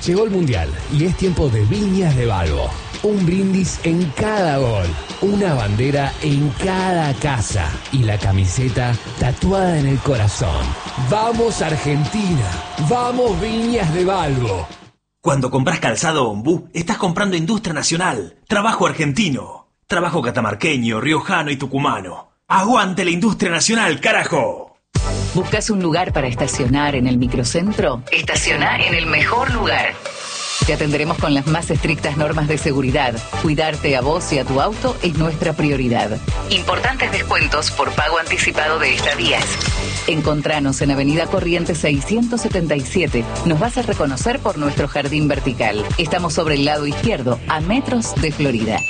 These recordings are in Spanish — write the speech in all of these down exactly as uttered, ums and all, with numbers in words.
Llegó el Mundial y es tiempo de Viñas de Balbo. Un brindis en cada gol, una bandera en cada casa y la camiseta tatuada en el corazón. ¡Vamos Argentina! ¡Vamos Viñas de Balbo! Cuando compras calzado Ombú, estás comprando industria nacional, trabajo argentino, trabajo catamarqueño, riojano y tucumano. ¡Aguante la industria nacional, carajo! ¿Buscas un lugar para estacionar en el microcentro? Estaciona en el mejor lugar. Te atenderemos con las más estrictas normas de seguridad. Cuidarte a vos y a tu auto es nuestra prioridad. Importantes descuentos por pago anticipado de estadías. Encontranos en Avenida Corrientes seiscientos setenta y siete. Nos vas a reconocer por nuestro jardín vertical. Estamos sobre el lado izquierdo, a metros de Florida.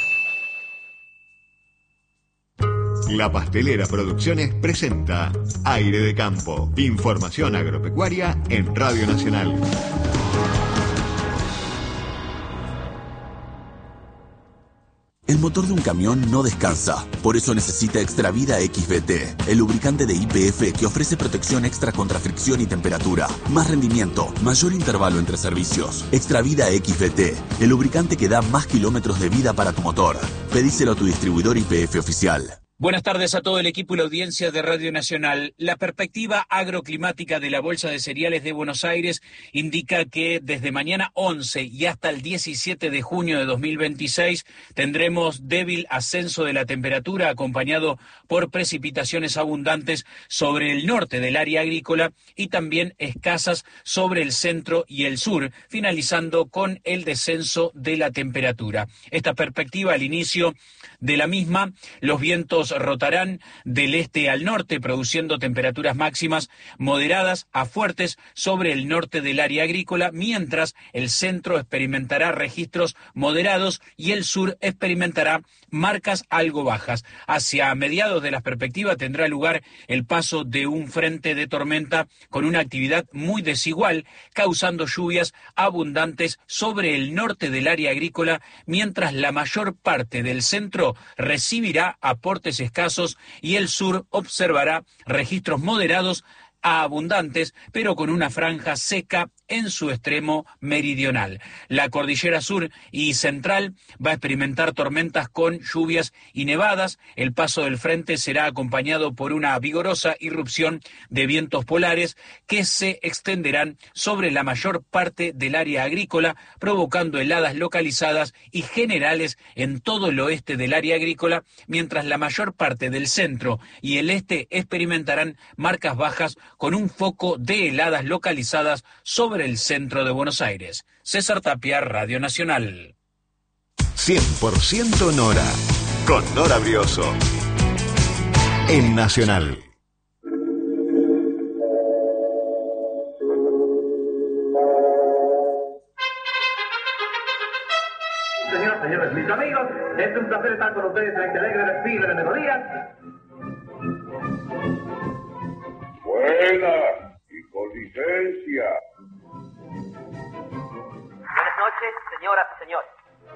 La Pastelera Producciones presenta Aire de Campo. Información agropecuaria en Radio Nacional. El motor de un camión no descansa, por eso necesita Extravida X B T, el lubricante de Y P F que ofrece protección extra contra fricción y temperatura, más rendimiento, mayor intervalo entre servicios. Extravida X B T, el lubricante que da más kilómetros de vida para tu motor. Pedíselo a tu distribuidor Y P F oficial. Buenas tardes a todo el equipo y la audiencia de Radio Nacional. La perspectiva agroclimática de la Bolsa de Cereales de Buenos Aires indica que desde mañana once y hasta el diecisiete de junio de dos mil veintiséis tendremos débil ascenso de la temperatura acompañado por precipitaciones abundantes sobre el norte del área agrícola y también escasas sobre el centro y el sur, finalizando con el descenso de la temperatura. Esta perspectiva al inicio de la misma, los vientos rotarán del este al norte, produciendo temperaturas máximas moderadas a fuertes sobre el norte del área agrícola, mientras el centro experimentará registros moderados y el sur experimentará marcas algo bajas. Hacia mediados de la perspectiva tendrá lugar el paso de un frente de tormenta con una actividad muy desigual, causando lluvias abundantes sobre el norte del área agrícola, mientras la mayor parte del centro recibirá aportes escasos y el sur observará registros moderados a abundantes, pero con una franja seca en su extremo meridional. La cordillera sur y central va a experimentar tormentas con lluvias y nevadas. El paso del frente será acompañado por una vigorosa irrupción de vientos polares que se extenderán sobre la mayor parte del área agrícola, provocando heladas localizadas y generales en todo el oeste del área agrícola, mientras la mayor parte del centro y el este experimentarán marcas bajas con un foco de heladas localizadas sobre el centro de Buenos Aires. César Tapia, Radio Nacional. cien por ciento Nora, con Nora Brioso, en Nacional. Señoras, señores, mis amigos, es un placer estar con ustedes en este alegre desfile de melodías. Buena y con licencia. Buenas noches, señoras y señores.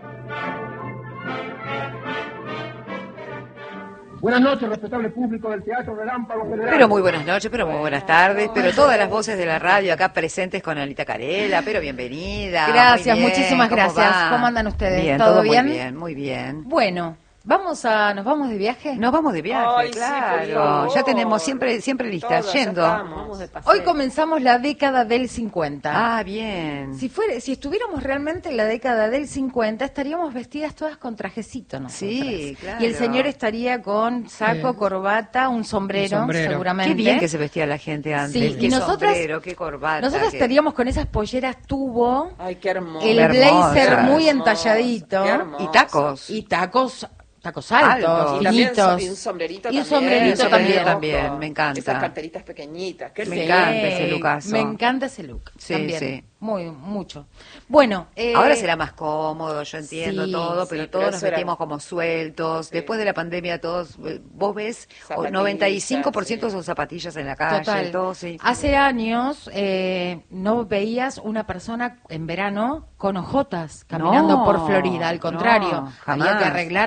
Buenas noches, respetable público del Teatro Relámpago General. Pero muy buenas noches, pero muy buenas tardes, pero todas las voces de la radio acá presentes con Anita Carela, pero bienvenida. Gracias, muy bien. muchísimas ¿Cómo gracias. va? ¿Cómo andan ustedes? Bien, ¿Todo, todo bien? muy bien, muy bien. Bueno, vamos a, ¿nos vamos de viaje? Nos vamos de viaje, Ay, claro. sí, por favor. Ya tenemos siempre siempre listas, Todas, yendo. ya estamos. Hoy comenzamos la década del cincuenta. Ah, bien. Si fuera, si estuviéramos realmente en la década del cincuenta, estaríamos vestidas todas con trajecito, ¿no? Sí, claro. Y el señor estaría con saco, Sí. corbata, un sombrero, Un sombrero. seguramente. Qué bien que se vestía la gente antes. Sí, Qué y nosotras, sombrero, qué corbata. nosotras qué- estaríamos con esas polleras tubo, Ay, qué hermoso. el Hermosas. blazer muy Hermoso, entalladito qué hermoso. Y tacos. y tacos tacos altos, Altos. Y también finitos. so- y un sombrerito Y un también. sombrerito Y un sombrerito también. también, me encanta. Esas carteritas pequeñitas. Qué Me lindo. encanta ese lookazo. Me encanta ese look. Sí, también. sí. Muy, mucho. Bueno, eh, Ahora será más cómodo, yo entiendo sí, todo, sí, pero pero todos nos eso era- metimos como sueltos. Después de la pandemia todos, eh, vos ves, o Zapatillas, noventa y cinco por ciento son zapatillas en la calle, total. todo, sí. Hace años eh, no veías una persona en verano con ojotas caminando No, por Florida. Al contrario, no, jamás. había que arreglarse para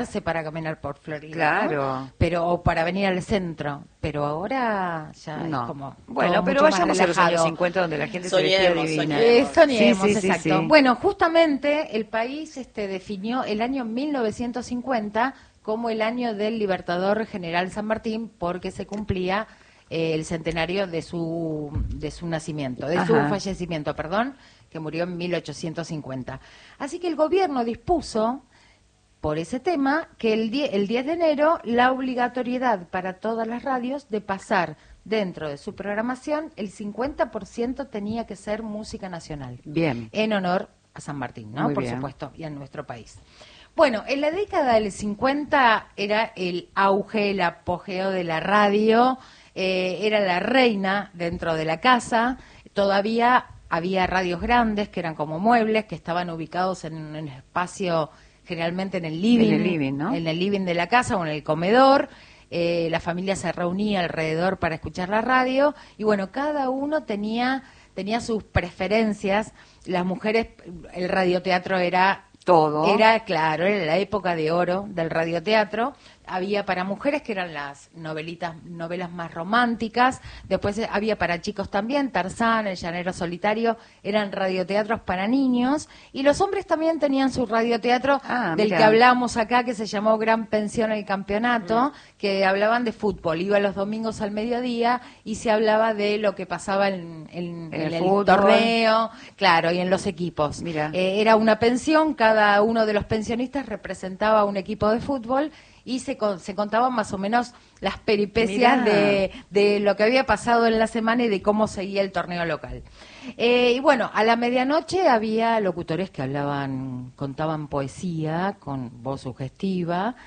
caminar por Florida. Claro. ¿no? Pero, o para venir al centro. Pero ahora ya No. es como. Bueno, todo pero mucho más vayamos a los años relajado. cincuenta donde la gente Soñemos, se vestía divina. Eh, soñemos, Sí, sí, sí, exacto. sí. Bueno, justamente el país este, definió el año mil novecientos cincuenta como el año del Libertador General San Martín porque se cumplía eh, el centenario de su de su nacimiento, de su Ajá. fallecimiento, perdón, que murió en mil ochocientos cincuenta. Así que el gobierno dispuso por ese tema que el, die- el diez de enero la obligatoriedad para todas las radios de pasar dentro de su programación el cincuenta por ciento tenía que ser música nacional. Bien. En honor a San Martín, ¿no? Muy Por bien. supuesto, y a nuestro país. Bueno, en la década del cincuenta era el auge, el apogeo de la radio, eh, era la reina dentro de la casa, todavía había radios grandes que eran como muebles, que estaban ubicados en un espacio generalmente en el living, En el living, ¿no? en el living de la casa o en el comedor. Eh, la familia se reunía alrededor para escuchar la radio y bueno, cada uno tenía tenía sus preferencias. Las mujeres, el radioteatro era Todo. era, claro, era la época de oro del radioteatro. Había para mujeres que eran las novelitas, novelas más románticas. Después eh, había para chicos también, Tarzán, El llanero solitario, eran radioteatros para niños. Y los hombres también tenían su radioteatro Ah, del mira. que hablamos acá, que se llamó Gran Pensión el Campeonato, que hablaban de fútbol. Iba los domingos al mediodía y se hablaba de lo que pasaba en, en- En en el el, fútbol. torneo, claro, y en los equipos. Mira. Eh, era una pensión, cada uno de los pensionistas representaba un equipo de fútbol y se, con- se contaban más o menos las peripecias Mirá. de, de lo que había pasado en la semana y de cómo seguía el torneo local. Eh, y bueno, a la medianoche había locutores que hablaban, contaban poesía con voz sugestiva.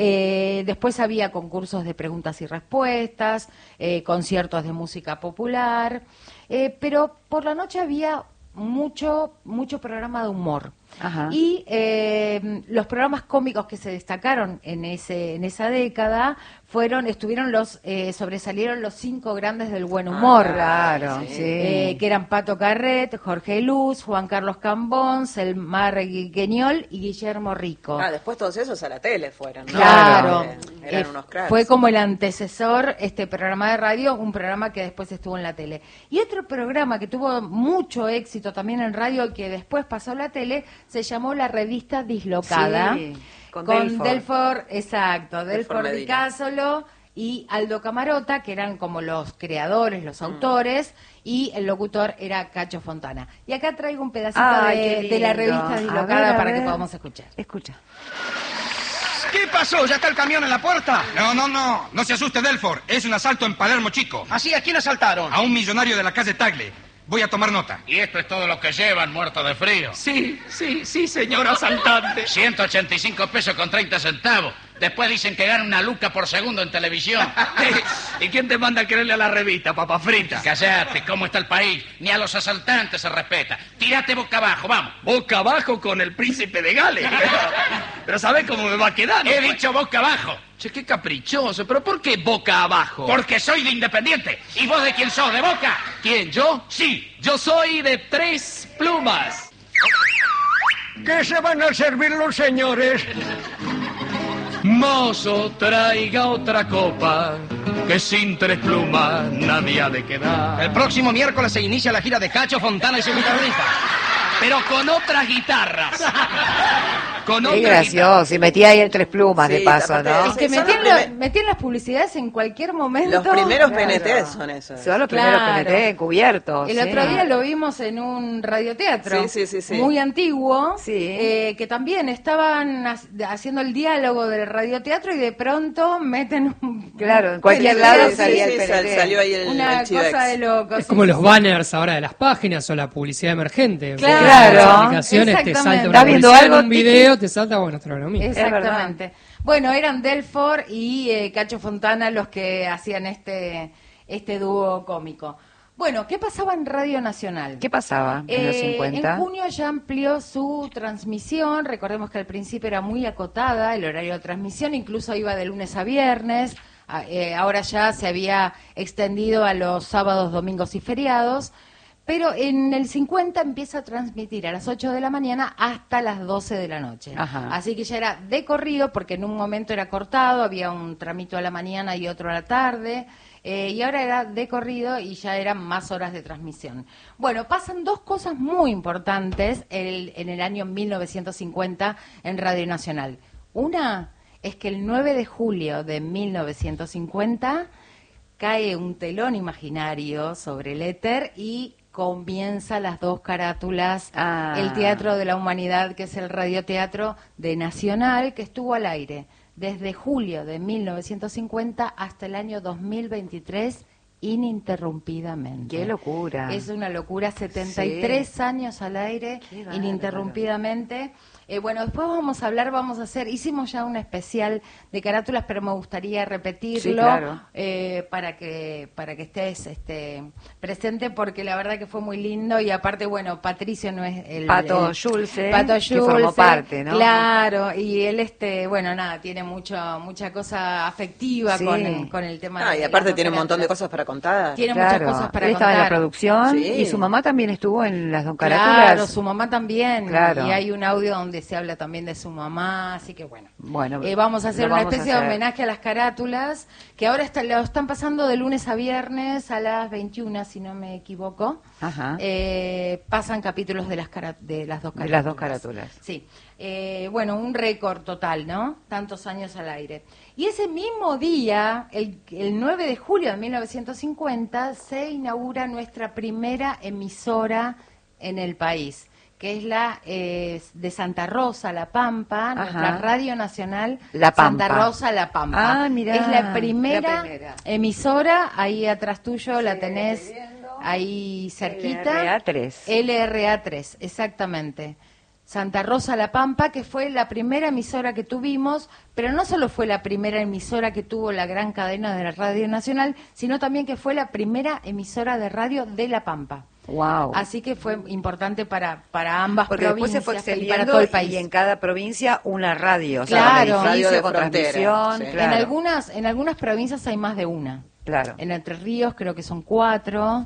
Eh, después había concursos de preguntas y respuestas, eh, conciertos de música popular, eh, pero por la noche había mucho mucho programa de humor. Ajá. Y eh, los programas cómicos que se destacaron en ese en esa década fueron estuvieron los eh, sobresalieron los cinco grandes del buen humor. Ah, claro, sí. Eh, que eran Pato Carret, Jorge Luz, Juan Carlos Cambón, Selmar Guiñol y Guillermo Rico. Ah, después todos esos a la tele fueron, ¿no? Claro, Eh, eran Eh, unos cracks. fue como el antecesor, este programa de radio, un programa que después estuvo en la tele. Y otro programa que tuvo mucho éxito también en radio y que después pasó a la tele, se llamó La Revista Dislocada. Sí, con con Delford. Delford, exacto, Delford Di Medina. Cásolo y Aldo Camarota, que eran como los creadores, Mm. los autores, y el locutor era Cacho Fontana. Y acá traigo un pedacito Ay, de, qué de la lindo. Revista A Dislocada ver, a para que ver. podamos escuchar. Escucha. ¿Qué pasó? ¿Ya está el camión en la puerta? No, no, no. No se asuste, Delford. Es un asalto en Palermo Chico. ¿Así? ¿A quién asaltaron? A un millonario de la calle Tagle. Voy a tomar nota. ¿Y esto es todo lo que llevan, muerto de frío? Sí, sí, sí, señor asaltante. ciento ochenta y cinco pesos con treinta centavos. Después dicen que ganan una luca por segundo en televisión. ¿Y quién te manda a creerle a la revista, papa frita? Callate, ¿cómo está el país? Ni a los asaltantes se respeta. Tírate boca abajo, vamos. Boca abajo con el príncipe de Gales. Pero, pero ¿sabés cómo me va a quedar? He dicho boca abajo. Che, qué caprichoso. ¿Pero por qué boca abajo? Porque soy de Independiente. ¿Y vos de quién sos? ¿De Boca? ¿Quién, yo? Sí. Yo soy de Tres Plumas. ¿Qué se van a servir los señores? Mozo, traiga otra copa, que sin Tres Plumas nadie ha de quedar. El próximo miércoles se inicia la gira de Cacho Fontana y su guitarrista. Pero con otras guitarras. Con Qué otras gracioso. Y metía ahí el Tres Plumas de Sí, paso, aparte, ¿no? Es que Son los metían, lo- primer- metían las publicidades en cualquier momento. Los primeros Claro. P N T son esos. Son los primeros Claro. P N T encubiertos. El sí. otro día lo vimos en un radioteatro Sí, sí, sí, sí. muy antiguo, Sí. eh, que también estaban ha- haciendo el diálogo del radioteatro y de pronto meten un... Claro, en cualquier Sí, lado sí, salía sí, el sí, P N T. sal- salió ahí el, una el Chivex. cosa de locos. Es como los banners ahora de las páginas o la publicidad emergente. Claro, Las aplicaciones te exactamente. salta una ¿Estás viendo publicidad algo, en un Tiki? video, te salta, bueno, astronomía. Exactamente. Bueno, eran Delford y eh, Cacho Fontana los que hacían este, este dúo cómico. Bueno, ¿qué pasaba en Radio Nacional? ¿Qué pasaba en los Eh, cincuenta? En junio ya amplió su transmisión. Recordemos que al principio era muy acotada el horario de transmisión, incluso iba de lunes a viernes. A- eh, ahora ya se había extendido a los sábados, domingos y feriados. pero en el cincuenta empieza a transmitir a las ocho de la mañana hasta las doce de la noche. Ajá. Así que ya era de corrido, porque en un momento era cortado, había un tramito a la mañana y otro a la tarde, eh, y ahora era de corrido y ya eran más horas de transmisión. Bueno, pasan dos cosas muy importantes el, en el año mil novecientos cincuenta en Radio Nacional. Una es que el nueve de julio de mil novecientos cincuenta cae un telón imaginario sobre el éter y comienza las dos carátulas, ah. el Teatro de la Humanidad, que es el radioteatro de Nacional, que estuvo al aire desde julio de mil novecientos cincuenta hasta el año dos mil veintitrés, ininterrumpidamente. ¡Qué locura! Es una locura, setenta y tres sí. años al aire, ininterrumpidamente. Eh, bueno, después vamos a hablar, vamos a hacer, hicimos ya un especial de carátulas, pero me gustaría repetirlo sí, claro. eh, para que para que estés este, presente, porque la verdad que fue muy lindo y aparte, bueno, Patricio no es el... Pato el, Schulze, Pato que Schulze, formó parte, ¿no? Claro, y él, este bueno, nada, tiene mucho mucha cosa afectiva sí. con, el, con el tema ah, de... y aparte tiene un montón de cosas para contar. Tiene claro. muchas cosas para él contar. Estaba en la producción sí. y su mamá también estuvo en las dos carátulas. Claro, su mamá también. Claro. Y hay un audio donde se habla también de su mamá, así que bueno. Bueno, eh, vamos a hacer una especie hacer. de homenaje a las carátulas, que ahora está, lo están pasando de lunes a viernes a las veintiuna, si no me equivoco. Ajá. Eh, pasan capítulos de las, cara, de las dos carátulas. De las dos carátulas. Sí. Eh, bueno, un récord total, ¿no? Tantos años al aire. Y ese mismo día, el, el nueve de julio de mil novecientos cincuenta, se inaugura nuestra primera emisora en el país, que es la eh, de Santa Rosa, La Pampa, Ajá. nuestra Radio Nacional La Pampa. Santa Rosa, La Pampa. Ah, mirá, es la primera, la primera emisora, ahí atrás tuyo sí, la tenés, ahí cerquita. L R A tres. L R A tres, exactamente. Santa Rosa, La Pampa, que fue la primera emisora que tuvimos, pero no solo fue la primera emisora que tuvo la gran cadena de la Radio Nacional, sino también que fue la primera emisora de radio de La Pampa. Wow. Así que fue importante para, para ambas Porque provincias después se fue y para extendiendo todo el país. Y en cada provincia una radio. Claro. O sea, radio de transmisión. Sí. Claro. En algunas, en algunas provincias hay más de una. Claro. En Entre Ríos creo que son cuatro.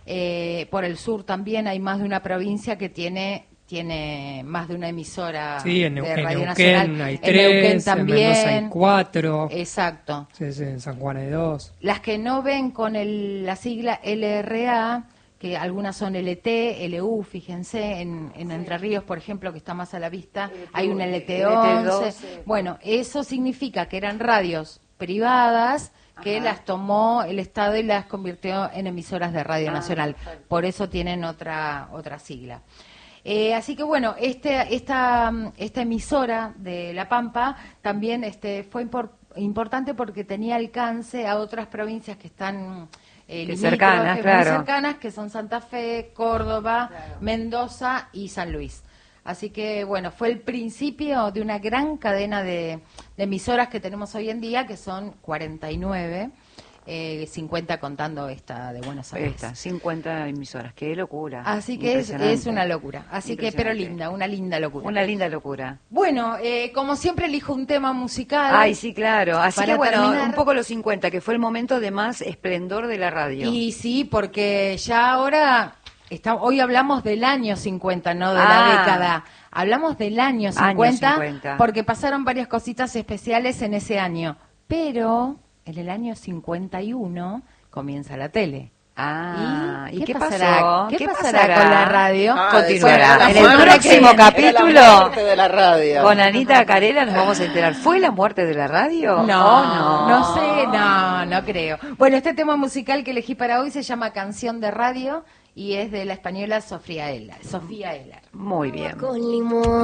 Eh, por el sur también hay más de una provincia que tiene tiene más de una emisora sí, en, de en Radio Neuquén Nacional. hay en tres, Neuquén también. en Mendoza hay cuatro. Exacto. Sí, sí, en San Juan hay dos. Las que no ven con el, la sigla L R A, que algunas son L T, L U, fíjense, en, en sí. Entre Ríos, por ejemplo, que está más a la vista, L T, hay una L T once. Bueno, eso significa que eran radios privadas que Ajá. las tomó el Estado y las convirtió en emisoras de Radio ah, Nacional. Perfecto. Por eso tienen otra otra sigla. Eh, así que bueno, este, esta, esta emisora de La Pampa también este, fue impor, importante porque tenía alcance a otras provincias que están eh, que cercanas, claro. muy cercanas, que son Santa Fe, Córdoba, claro. Mendoza y San Luis. Así que bueno, fue el principio de una gran cadena de, de emisoras que tenemos hoy en día, que son cuarenta y nueve. Eh, cincuenta contando esta de Buenos Aires. Esta, cincuenta emisoras, qué locura. Así que es, es una locura. Así que, pero linda, una linda locura. Una linda locura. Bueno, eh, como siempre elijo un tema musical. Ay, sí, claro. Así para que bueno, terminar. Un poco los cincuenta, que fue el momento de más esplendor de la radio. Y sí, porque ya ahora, está, hoy hablamos del año cincuenta, no de ah. la década. Hablamos del año cincuenta, año cincuenta, porque pasaron varias cositas especiales en ese año. Pero en el año cincuenta y uno comienza la tele. Ah, ¿y, ¿y qué, qué pasará? pasó? ¿Qué, ¿Qué pasará, pasará con la radio? Ah, Continuará. En el muerte, próximo capítulo de la radio. Con Anita Carela nos vamos a enterar. ¿Fue la muerte de la radio? No, no, no sé, no, no creo. Bueno, este tema musical que elegí para hoy se llama Canción de Radio y es de la española Sofía Ellar. Sofía Ellar. Muy bien. Con limón.